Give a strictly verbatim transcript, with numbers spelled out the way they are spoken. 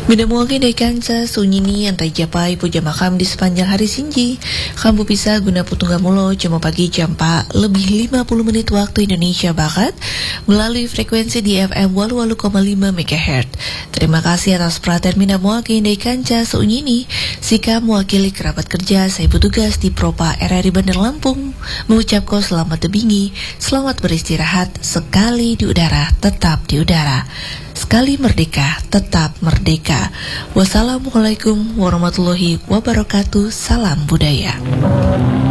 Minamuagi day kanca sunyini antai japai puja makam di sepanjang hari Sinji. Kamu bisa guna putungga mulo cuma pagi jam empat lebih lima puluh menit waktu Indonesia Barat melalui frekuensi di F M delapan puluh koma lima megahertz. Terima kasih atas perhatian minamuagi day kanca sunyini. Sika mewakili kerabat kerja saya bertugas di Propa R R I Bandar Lampung mengucapkan selamat tebingi, selamat beristirahat, sekali di udara tetap di udara. Sekali merdeka, tetap merdeka. Wassalamualaikum warahmatullahi wabarakatuh. Salam budaya.